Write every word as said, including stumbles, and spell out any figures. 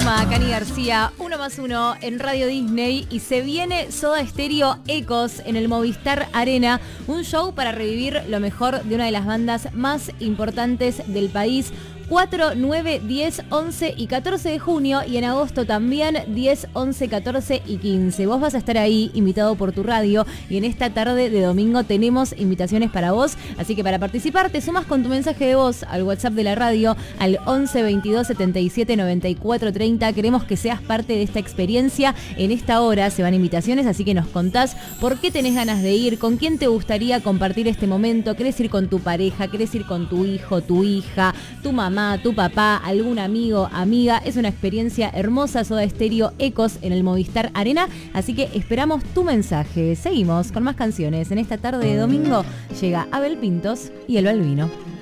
Maluma, Cani García, uno más uno en Radio Disney y se viene Soda Stereo Ecos en el Movistar Arena, un show para revivir lo mejor de una de las bandas más importantes del país. cuatro, nueve, diez, once y catorce de junio y en agosto también diez, once, catorce y quince. Vos vas a estar ahí invitado por tu radio y en esta tarde de domingo tenemos invitaciones para vos, así que para participar te sumas con tu mensaje de voz al WhatsApp de la radio al once, veintidós, setenta y siete, noventa y cuatro, treinta. Queremos que seas parte de esta experiencia. En esta hora se van invitaciones, así que nos contás por qué tenés ganas de ir, con quién te gustaría compartir este momento. ¿Querés ir con tu pareja? ¿Querés ir con tu hijo, tu hija, tu mamá, tu papá, algún amigo, amiga? Es una experiencia hermosa. Soda Stereo Ecos en el Movistar Arena, así que esperamos tu mensaje. Seguimos con más canciones. En esta tarde de domingo llega Abel Pintos y el Balbino.